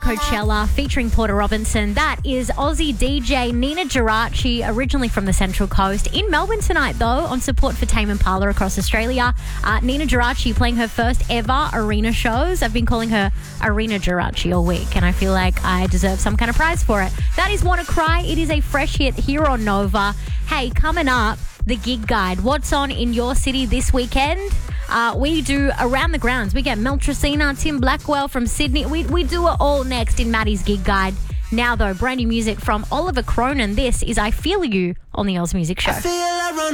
Coachella featuring Porter Robinson. That is Aussie DJ Nina Geraci, originally from the Central Coast. In Melbourne tonight, though, on support for Tame Impala across Australia. Nina Geraci playing her first ever arena shows. I've been calling her Arena Geraci all week, and I feel like I deserve some kind of prize for it. That is Wanna Cry. It is a fresh hit here on Nova. Hey, coming up, the gig guide. What's on in your city this weekend? We do Around the Grounds. We get Mel Tracina, Tim Blackwell from Sydney. We do it all next in Maddie's Gig Guide. Now, though, brand new music from Oliver Cronin. This is I Feel You on the Oz Music Show.